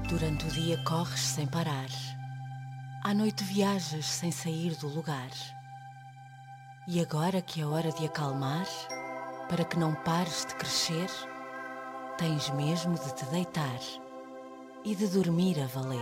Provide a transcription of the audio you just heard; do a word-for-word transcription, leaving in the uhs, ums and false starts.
Durante o dia corres sem parar. À noite viajas sem sair do lugar. E agora que é hora de acalmar, para que não pares de crescer, tens mesmo de te deitar e de dormir a valer.